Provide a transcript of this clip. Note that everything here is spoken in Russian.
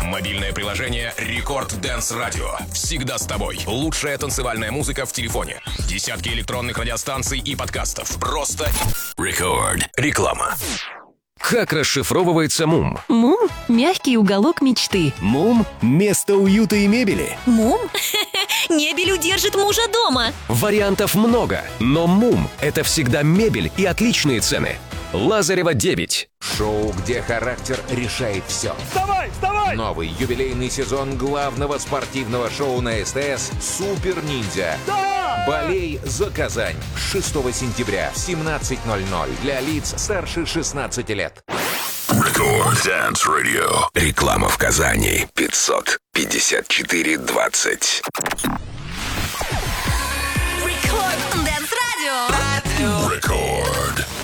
Мобильное приложение Рекорд Dance Radio. Всегда с тобой. Лучшая танцевальная музыка в телефоне. Десятки электронных радиостанций и подкастов. Просто Рекорд. Реклама. Как расшифровывается МУМ? МУМ – мягкий уголок мечты. МУМ – место уюта и мебели. МУМ? Мебель удержит мужа дома. Вариантов много, но МУМ – это всегда мебель и отличные цены. Лазарева 9. Шоу, где характер решает все. Вставай, вставай! Новый юбилейный сезон главного спортивного шоу на СТС «Супер Ниндзя». Да! Болей за Казань. 6 сентября в 17:00 для лиц старше 16 лет. Рекорд Dance Radio. Реклама в Казани. 554-20. Рекорд Dance Radio. Рекорд.